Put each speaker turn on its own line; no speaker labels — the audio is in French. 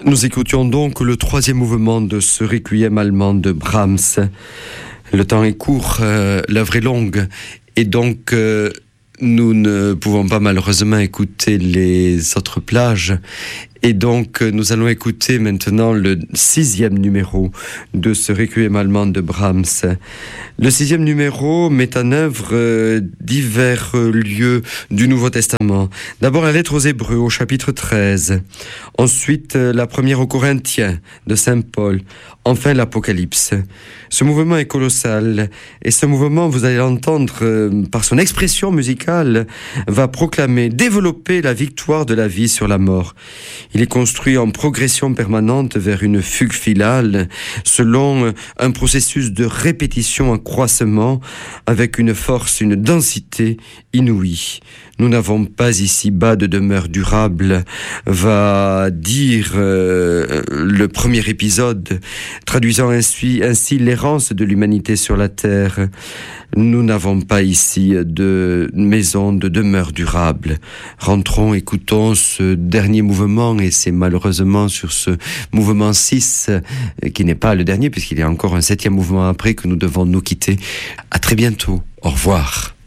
Nous écoutions donc le troisième mouvement de ce requiem allemand de Brahms. Le temps est court, l'œuvre est longue, et donc nous ne pouvons pas malheureusement écouter les autres plages. Et donc, nous allons écouter maintenant le 6e numéro de ce requiem allemand de Brahms. Le 6e numéro met en œuvre divers lieux du Nouveau Testament. D'abord, la lettre aux Hébreux, au chapitre 13. Ensuite, la première aux Corinthiens, de Saint Paul. Enfin, l'Apocalypse. Ce mouvement est colossal. Et ce mouvement, vous allez l'entendre par son expression musicale, va proclamer, développer la victoire de la vie sur la mort. Il est construit en progression permanente vers une fugue finale, selon un processus de répétition en croissement, avec une force, une densité inouïe. Nous n'avons pas ici-bas de demeure durable, va dire le premier épisode, traduisant ainsi l'errance de l'humanité sur la terre. Nous n'avons pas ici de maison de demeure durable. Rentrons, écoutons ce dernier mouvement, et c'est malheureusement sur ce mouvement 6, qui n'est pas le dernier, puisqu'il y a encore un 7e mouvement après, que nous devons nous quitter. À très bientôt. Au revoir.